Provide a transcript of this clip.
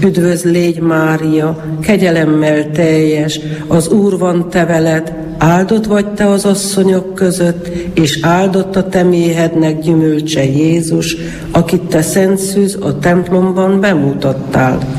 Üdvözl légy Mária, kegyelemmel teljes, az Úr van te veled, áldott vagy te az asszonyok között, és áldott a te méhednek gyümölcse Jézus, akit te szent szűz a templomban bemutattál.